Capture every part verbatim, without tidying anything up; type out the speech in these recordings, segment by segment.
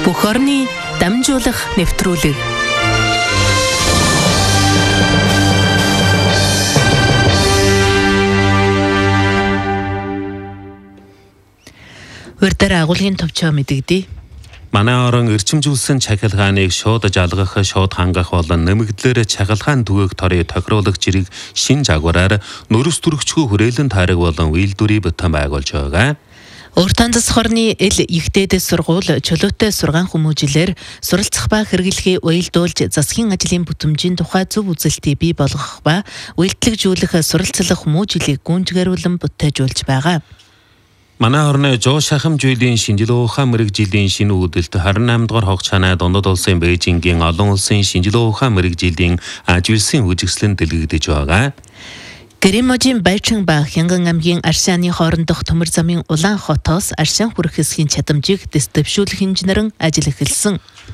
Бүх орны дамжуулах нэвтрүүлэг. Урьдаар агуулгын товчоо мэдэгдээ. Манай орон эрчимжүүлсэн чахилгааныг шууд жалгах, шууд хангах болон нэмэгдлэр чахилгаан түгээх торыг тохируулах зэрэг шин жагвараар нөрөс төрөгчгүй хүрээлэн тайраг болон үйлдвэрийг бүтэн байгуулж байгаа. Уртан засаг хорны эл ихтэйд сургууль чөлөөтэй сургаан хүмүүжлэр суралцах ба хэрэглэхийг уялдуулж засгийн ажлын бүтэмжийн тухай зөв үзэлтийг бий болгох ба уялдлэгжүүлэх суралцлах хүмүүжлийг гүнжгэрүүлэн бүтээжүүлж байгаа. Манай орны жоо шахам жилийн шинжилгээ ухаан мэрэгжлийн шинэ үүдэлт харин амд дугаар хогчаанаа дундад улсын Бээжингийн олон улсын шинжилгээ ухаан мэрэгжлийн ажилсын үжигслэн дэлгэгдэж байгаа. Гэрэможийн Байчин ба Хянган аймгийн Аршааны хоорондох төмөр замын Улаан хотоос Аршаан хүрэх хэсгийн чадамжийг дэвшүүлэх инженерэн ажил эхэлсэн.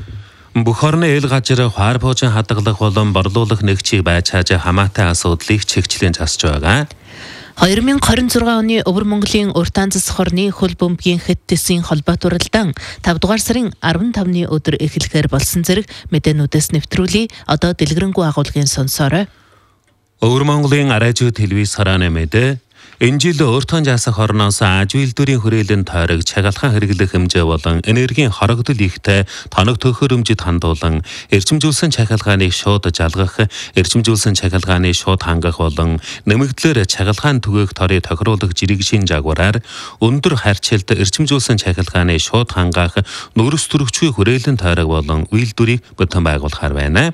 Бүх орны эл газар хаар боожин хадгалах болон борлуулах нэгчийг байж хааж хамаатай асуудлыг чигчлэн засж байгаа. две тысячи двадцать шесть оны Өвөр Монголын Уртан засаг хорны хөл бөмбөгийн хэд төсвийн холбоо туралдаан тавд дугаар сарын арван тавны өдөр эхлэхээр болсон зэрэг мэдээнүүдээс нэвтрүүлээ. Одоо дэлгэрэнгүй агуулгын сонсоорой. Өвөр Монголын Аражуу телевиз харааны мэдээ. Энэ жил Уртан засаг хорноос аж үйлдвэрийн хүрээлэн тойрог чагалхан хэрэглэх хэмжээ болон энергийн хорогдол ихтэй тоног төхөөрөмжөд хандуулан эрчимжүүлсэн чахилгааныг шууд жалгах, эрчимжүүлсэн чахилгааныг шууд хангах болон нэмэгдлэр чахилгаан түгээх торыг тохируулах зэрэг шин жагвараар өндөр харьцалт эрчимжүүлсэн чахилгааныг шууд хангах нөрөс төрөгчгүй хүрээлэн тойрог болон үйлдвэрийг бүтэн байгуулахаар байна.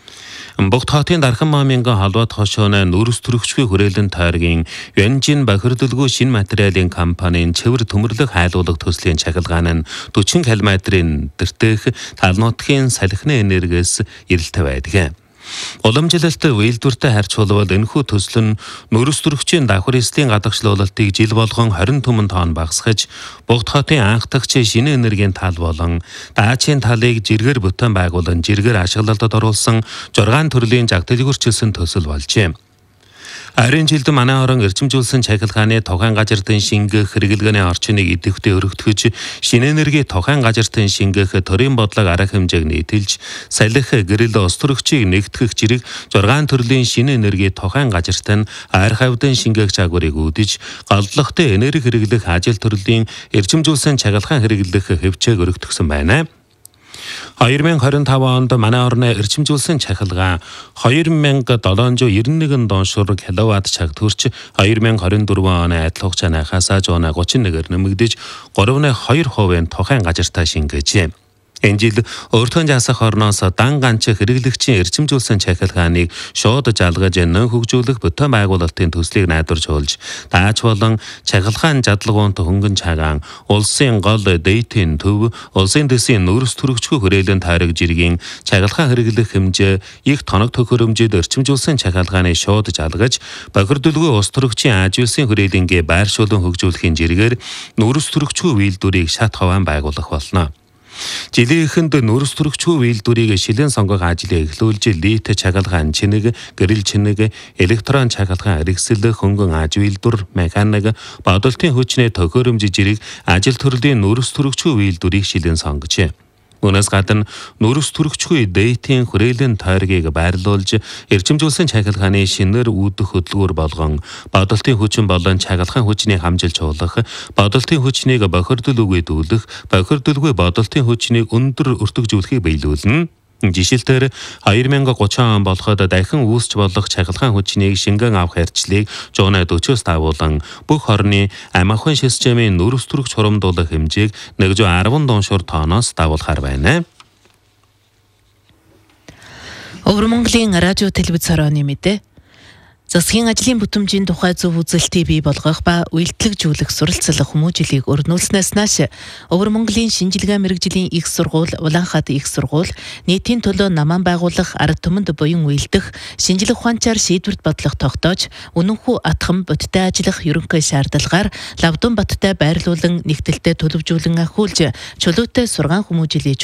Богд хотын Дархан Маамингийн холбоот хошооны нөрөс төрөгчгүй хүрээлэн тойргийн Янжин бохирдолгүй шинэ материалын компанийн цэвэр төмөрлөг хайлуулах төслийн чахилгаан нь forty километрийн дэртэх тал нутгийн салхины энергиэс эрэлтэй байдаг. Уламжлалт үйлдвэртэй харьцуулбал энэхүү төсөл нь нөрөс төрөгчийн давхар эслийн гадагшлуулалтыг жил болгон twenty түмэн тонн багасгаж, Богд хотын анхдагч шинэ энергийн тал болон даачийн талыг жиргээр бүтэн байгуулан жиргээр ашиглалтад оруулсан six төрлийн жаг дэлгүүрчилсэн төсөл болжээ. Харин жилд манай орон эрчимжүүлсэн чахилгааны тухайн газартын шингэх хэрэглгээний орчныг идэвхтэй өргөтгөж, шинэ энерги тухайн газартын шингэх төрийн бодлого арга хэмжээг нийтэлж, салхи гэрэл ус төрөгчийг нэгтгэх зэрэг six төрлийн шинэ энерги тухайн газарт нь арх хавьдан шингэх жагварыг үүдэж, голдлоготой энерги хэрэглэх ажил төрлийн эрчимжүүлсэн чахилгаан хэрэглэх хэвчээг өргөтгсөн байна. twenty twenty-five онд манай орны эрчимжүүлсэн чахилгаан two thousand seven hundred ninety-one доншуур киловатт чаг төрч twenty twenty-four оны адил хугацаанаас thirty-one-ээр нэмэгдэж three point two percent тухайн газартаа шингээжээ. Энэ жил Уртан засаг хорноос дан ганч хэрэглэгчийн эрчимжүүлсэн чахилгааныг шууд жалгаж нэн хөгжүүлэх бүтэн байгуулалтын төслийг найдварж болж, дааж болон чахилгаан жадлагуунт хөнгөн цагаан, улсын гол дэйтийн төв, улсын дэсийн нөрөс төрөгчгүй хүрээлэн тайраг жиргийн чахилгаан хэрэглэх хэмжээ их тоног төхөөрөмжөд эрчимжүүлсэн чахилгааныг шууд жалгаж, бохирдолгүй ус төрөгчийн ажилсын хүрээлэнгээ байршуулан хөгжүүлэхийн жиргээр нөрөс төрөгчгүй үйлдвэрийг шат хаваан байгуулах болно. Жилийн эхэнд нөрөс төрөгчгүй үйлдвэрийг шилэн сонгох ажлыг эхлүүлж, лит чахилгаан чинэг, гэрэл чинэг, электрон чахилгаан хэрэгсэл, хөнгөн аж үйлдвэр, механик, бодолтын хүчний төхөөрөмж жирийг ажил төрлийн нөрөс төрөгчгүй үйлдвэрийг шилэн сонгожээ. Үүнээс гадна нөрөс төрөгчгүй дэйтийн хүрээлэн тойргийг байрлуулж, эрчимжүүлсэн чахилгааны шинээр үүдэх хөдөлгүүр болгон, бодолтын хүчин болон чахилгаан хүчний хамжилж уулах, бодолтын хүчнийг бохирдол үгүйдүүлэх, бохирдолгүй бодолтын хүчнийг өндөр өртөгжүүлэхийг биелүүлнэ. Жишээлбэл twenty thirty он болоход дахин үүсч болох чахилгаан хүчнийг шингэн авах хэрчлийг one forty-с дагуулan бүх орны амархан системийн нөрөс төрөгч хурамдуулах хэмжээг one hundred ten доншуур тонноос дагуулахар байна. Өвөр Монголын радио телевиз хорооны мэдээ. Засгийн ажлын бүтэмжийн тухай зөв үзэлтийг бий болгох ба уялдлэгжүүлэх суралцлах хүмүүжлийг өрнүүлснээс нааш Өвөр Монголын шинжилгээ мэрэгжлийн их сургууль, Улаанхаат их сургууль, нийтийн төлөө намаан байгуулах ард түмэнд буян уялдах, шинжилгээ ухаанчаар шийдвэрт бодлого тогтоож, үнэнхүү атгам бодиттой ажиллах ерөнхий шаардлагаар Лавдун баттай байрлуулан нэгтэлтэд төлөвжүүлэн ахиулж, чөлөөтэй сургаан хүмүүжлийг